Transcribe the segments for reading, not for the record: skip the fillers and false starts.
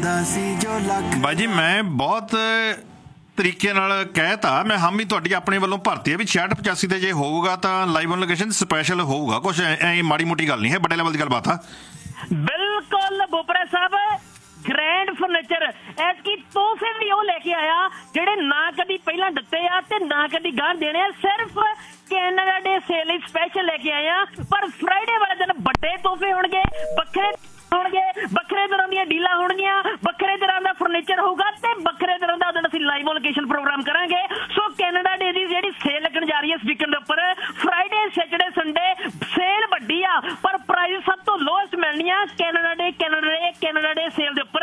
ਬਾਈ ਜੀ ਮੈਂ ਬਹੁਤ ਤਰੀਕੇ ਨਾਲ ਕਹਿਤਾ, ਮੈਂ ਹਮ ਹੀ ਤੁਹਾਡੀ ਆਪਣੇ ਵੱਲੋਂ ਭਰਤੀ ਹੈ ਵੀ 66-85 ਤੇ ਜੇ ਹੋਊਗਾ ਤਾਂ ਲਾਈਵ ਔਨ ਲੋਕੇਸ਼ਨ ਸਪੈਸ਼ਲ ਹੋਊਗਾ, ਕੁਛ ਐ ਮਾੜੀ ਮੋਟੀ ਗੱਲ ਨਹੀਂ ਹੈ, ਵੱਡੇ ਲੈਵਲ ਦੀ ਗੱਲਬਾਤ ਆ। ਬਿਲਕੁਲ ਬੋਪਰਾ ਸਾਹਿਬ, ਗ੍ਰੈਂਡ ਫਰਨੀਚਰ ਐਤਕੀ ਤੋਹਫੇ ਵੀ ਉਹ ਲੈ ਕੇ ਆਇਆ ਜਿਹੜੇ ਨਾ ਕਦੀ ਪਹਿਲਾਂ ਦਿੱਤੇ ਆ ਤੇ ਨਾ ਕਦੀ ਗਾਹ ਦੇਣੇ ਆ। ਸਿਰਫ ਕੈਨੇਡਾ ਡੇ ਸੇਲ ਲਈ ਸਪੈਸ਼ਲ ਲੈ ਕੇ ਆਏ ਆ, ਪਰ ਫਰਾਈਡੇ ਵਾਲੇ ਦਿਨ ਵੱਡੇ ਤੋਹਫੇ ਹੋਣਗੇ, ਵੱਖਰੇ ਹੋਣਗੇ, ਵੱਖਰੇ ਤਰ੍ਹਾਂ ਦੀਆਂ ਡੀਲਾਂ ਹੋਣਗੀਆਂ, ਵੱਖਰੇ ਤਰ੍ਹਾਂ ਦਾ ਫਰਨੀਚਰ ਹੋਊਗਾ ਤੇ ਵੱਖਰੇ ਤਰ੍ਹਾਂ ਦਾ ਅਸੀਂ ਲਾਈਵ ਲੋਕੇਸ਼ਨ ਪ੍ਰੋਗਰਾਮ ਕਰਾਂਗੇ। ਸੋ ਕੈਨੇਡਾ ਡੇ ਦੀ ਜਿਹੜੀ ਸੇਲ ਲੱਗਣ ਜਾ ਰਹੀ ਹੈ ਇਸ ਵੀਕਐਂਡ ਦੇ ਉੱਪਰ, ਫਰਾਈਡੇ ਸੈਟਰਡੇ ਸੰਡੇ ਸੇਲ ਵੱਡੀ ਆ ਪਰ ਪ੍ਰਾਈਸ ਸਭ ਤੋਂ ਲੋਐਸਟ ਮਿਲਣੀ ਆ ਕੈਨੇਡਾ ਡੇ ਸੇਲ ਦੇ ਉੱਪਰ।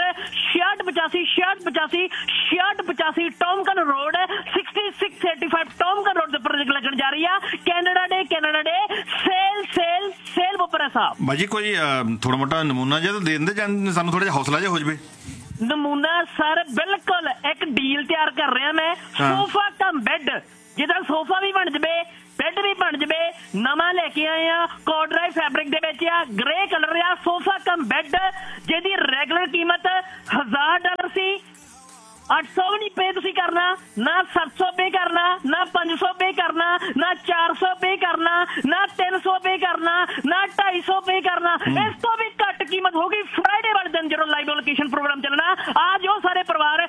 6685 ਟੌਮਕਨ ਰੋਡ 6685 ਟੌਮਕਨ ਰੋਡ ਦੇ ਉੱਪਰ ਲੱਗਣ ਜਾ ਰਹੀ ਆ ਕੈਨੇਡਾ ਡੇ ਸੇਲ ਬੋਪਰਾ ਸਾਹਿਬ। ਬਾਜੀ ਕੋਈ ਥੋੜਾ ਮੋਟਾ ਨਮੂਨਾ ਜਿਹਾ ਤਾਂ ਦੇ ਦਿੰਦੇ ਜਾਂ ਸਾਨੂੰ ਥੋੜਾ ਜਿਹਾ ਹੌਸਲਾ ਜਿਹਾ ਹੋ ਜਾਵੇ। ਨਮੂਨਾ ਸਰ ਬਿਲਕੁਲ ਇੱਕ ਡੀਲ ਤਿਆਰ ਕਰ ਰਿਹਾ ਮੈਂ, ਸੋਫਾ ਕਮ ਬੈੱਡ, ਜਿਹਦਾ ਸੋਫਾ ਵੀ ਬਣ ਜਵੇ, ਬੈੱਡ ਵੀ ਬਣ ਜਵੇ, ਨਵਾਂ ਲੈ ਕੇ ਆਏ ਆ, ਕੋਡਰਾਈ ਫੈਬਰਿਕ ਦੇ ਵਿੱਚ ਆ, ਗ੍ਰੇ ਕਲਰ ਆ, ਸੋਫਾ ਕਮ ਬੈੱਡ ਜਿਹਦੀ ਰੈਗੂਲਰ ਕੀਮਤ $1000 ਸੀ। 800 ਵੀ ਨਹੀਂ ਪੇ ਤੁਸੀਂ ਕਰਨਾ, ਨਾ 700 ਪੇ ਕਰਨਾ, ਨਾ 500 ਪੇ ਕਰਨਾ, ਨਾ 400 ਪੇ ਕਰਨਾ, ਨਾ 300 ਪੇ ਕਰਨਾ, ਨਾ 250 ਪੇ ਕਰਨਾ, ਇਸ ਤੋਂ ਵੀ ਘੱਟ ਕੀਮਤ ਹੋਗੀ ਫਰਾਈਡੇ ਵਾਲੇ ਦਿਨ ਜਦੋਂ ਲਾਈਵ ਲੋਕੇਸ਼ਨ ਪ੍ਰੋਗਰਾਮ ਚੱਲਣਾ। ਆ ਜਾਓ ਸਾਰੇ ਪਰਿਵਾਰ,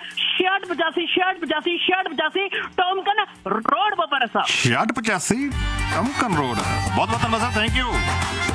6685 ਟੌਮਕਨ ਰੋਡ ਬੋਪਰਾ ਸਾਹਿਬ, 6685 ਟੌਮਕਨ ਰੋਡ। ਬਹੁਤ ਬਹੁਤ ਧੰਨਵਾਦ, ਥੈਂਕ ਯੂ।